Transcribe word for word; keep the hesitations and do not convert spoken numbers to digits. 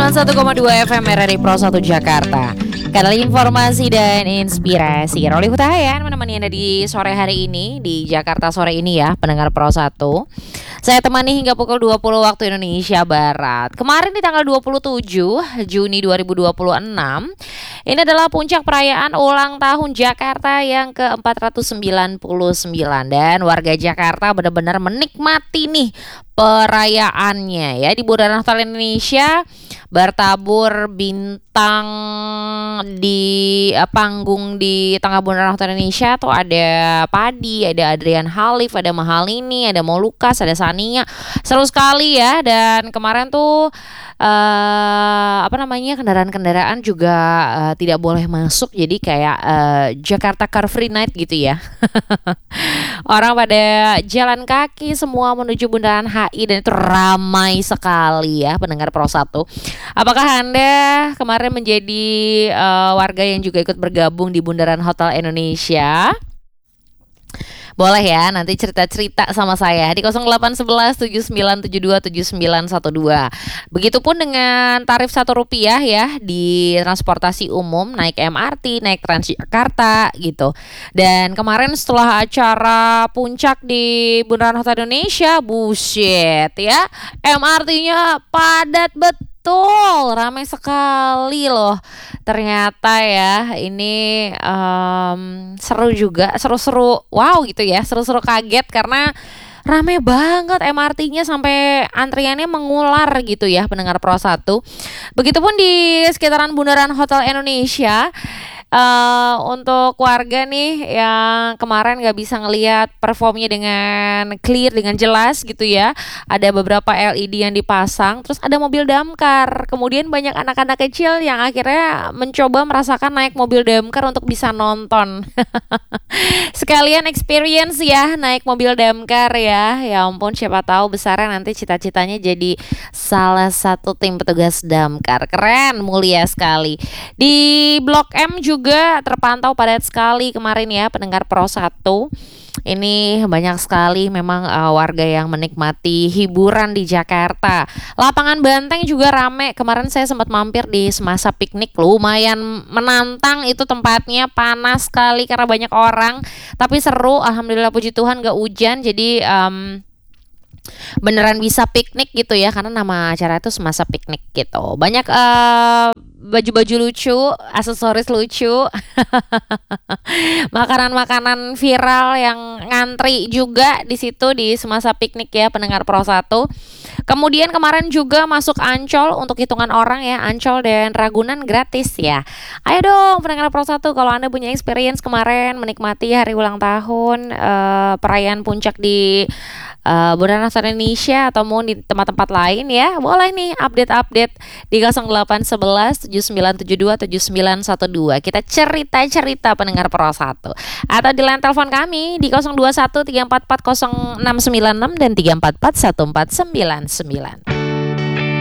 sembilan puluh satu koma dua F M R R I Pro satu Jakarta. Kanal informasi dan inspirasi. Roli Hutahayan menemani Anda di sore hari ini, di Jakarta sore ini ya, pendengar Pro satu. Saya temani hingga pukul dua puluh waktu Indonesia Barat. Kemarin di tanggal dua puluh tujuh Juni dua ribu dua puluh enam, ini adalah puncak perayaan ulang tahun Jakarta yang ke empat ratus sembilan puluh sembilan. Dan warga Jakarta benar-benar menikmati nih perayaannya ya. Di Bundaran Hotel Indonesia bertabur bintang di uh, panggung di tengah Bundaran Hotel Indonesia tuh ada Padi, ada Adrian Halif, ada Mahalini, ada Molukas, ada Sania. Seru sekali ya. Dan kemarin tuh uh, apa namanya kendaraan-kendaraan juga uh, tidak boleh masuk. Jadi kayak uh, Jakarta Car Free Night gitu ya. Orang pada jalan kaki semua menuju Bundaran H I dan itu ramai sekali ya pendengar Pro satu. Apakah Anda kemarin menjadi uh, warga yang juga ikut bergabung di Bundaran Hotel Indonesia? Boleh ya nanti cerita-cerita sama saya di nol delapan satu satu tujuh sembilan tujuh dua tujuh sembilan satu dua. Begitupun dengan tarif satu rupiah ya di transportasi umum, naik M R T, naik Transjakarta gitu. Dan kemarin setelah acara puncak di Bundaran Hotel Indonesia, buset ya, M R T-nya padat betul. Betul, ramai sekali loh. Ternyata ya ini um, seru juga, seru-seru, wow gitu ya, seru-seru kaget karena rame banget M R T-nya sampai antriannya mengular gitu ya pendengar Pro satu. Begitupun di sekitaran Bundaran Hotel Indonesia. Uh, untuk warga nih yang kemarin gak bisa ngelihat performnya dengan clear, dengan jelas gitu ya, ada beberapa L E D yang dipasang, terus ada mobil damkar. Kemudian banyak anak-anak kecil yang akhirnya mencoba merasakan naik mobil damkar untuk bisa nonton. Sekalian experience ya naik mobil damkar ya. Ya ampun, siapa tahu besarnya nanti cita-citanya jadi salah satu tim petugas damkar. Keren, mulia sekali. Di Blok M juga juga terpantau padat sekali kemarin ya pendengar Pro satu. Ini banyak sekali memang uh, warga yang menikmati hiburan di Jakarta. Lapangan Banteng juga rame. Kemarin saya sempat mampir di semasa piknik, lumayan menantang itu tempatnya, panas sekali karena banyak orang. Tapi seru, alhamdulillah puji Tuhan gak hujan. Jadi um, beneran bisa piknik gitu ya, karena nama acara itu semasa piknik gitu. Banyak uh, baju-baju lucu, aksesoris lucu, makanan-makanan viral yang ngantri juga di situ di semasa piknik ya pendengar Pro satu. Kemudian kemarin juga masuk Ancol untuk hitungan orang ya, Ancol dan Ragunan gratis ya. Ayo dong pendengar Pro satu, kalau Anda punya experience kemarin menikmati hari ulang tahun uh, perayaan puncak di Uh, Bundaran Hotel Indonesia atau mau di tempat-tempat lain ya, boleh nih update-update di nol delapan satu satu tujuh sembilan tujuh dua tujuh sembilan satu dua. Kita cerita-cerita pendengar Pro satu. Atau di line telepon kami di nol dua satu tiga empat empat nol enam sembilan enam dan tiga empat empat satu empat sembilan sembilan.